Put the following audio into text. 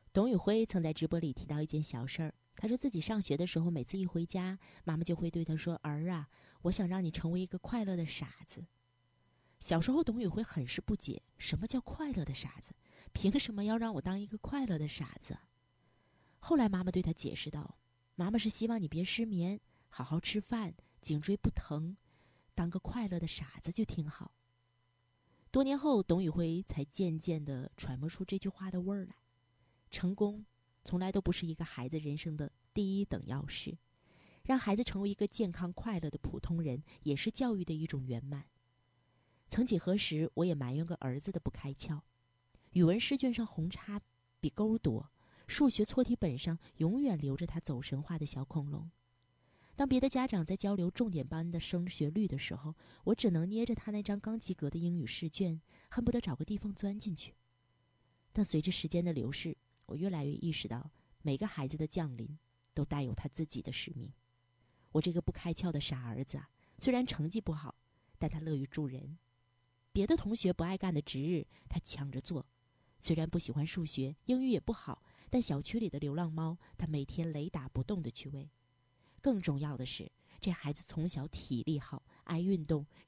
董宇辉曾在直播里提到一件小事儿，他说自己上学的时候，每次一回家，妈妈就会对他说：“儿啊，我想让你成为一个快乐的傻子。”小时候，董宇辉很是不解，什么叫快乐的傻子？凭什么要让我当一个快乐的傻子？后来妈妈对他解释道：“妈妈是希望你别失眠，好好吃饭，颈椎不疼，当个快乐的傻子就挺好。”多年后，董宇辉才渐渐地揣摩出这句话的味儿来。成功从来都不是一个孩子人生的第一等要事，让孩子成为一个健康快乐的普通人，也是教育的一种圆满。曾几何时，我也埋怨过儿子的不开窍，语文试卷上红叉比勾多，数学错题本上永远留着他走神话的小恐龙。当别的家长在交流重点班的升学率的时候，我只能捏着他那张刚及格的英语试卷，恨不得找个地缝钻进去。但随着时间的流逝，我越来越意识到，每个孩子的降临都带有他自己的使命。我这个不开窍的傻儿子啊，虽然成绩不好，但他乐于助人。别的同学不爱干的值日，他抢着做。虽然不喜欢数学，英语也不好，但小区里的流浪猫，他每天雷打不动地去喂。更重要的是，这孩子从小体力好，爱运动，